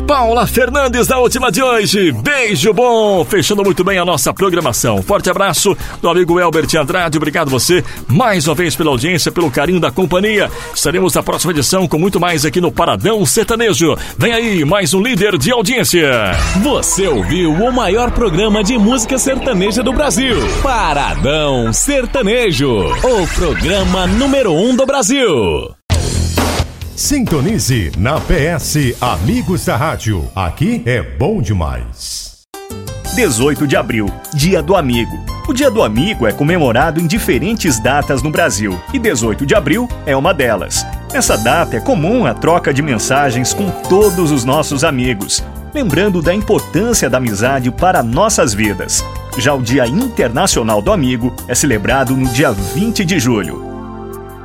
Paula Fernandes, da última de hoje. Beijo bom, fechando muito bem a nossa programação. Forte abraço do amigo Elbert Andrade. Obrigado você mais uma vez pela audiência, pelo carinho da companhia. Estaremos na próxima edição com muito mais aqui no Paradão Sertanejo. Vem aí, mais um líder de audiência. Você ouviu o maior programa de música sertaneja do Brasil. Paradão Sertanejo, o programa número 1 do Brasil. Sintonize na PS Amigos da Rádio. Aqui é bom demais. 18 de abril, Dia do Amigo. O Dia do Amigo é comemorado em diferentes datas no Brasil e 18 de abril é uma delas. Nessa data é comum a troca de mensagens com todos os nossos amigos, lembrando da importância da amizade para nossas vidas. Já o Dia Internacional do Amigo é celebrado no dia 20 de julho.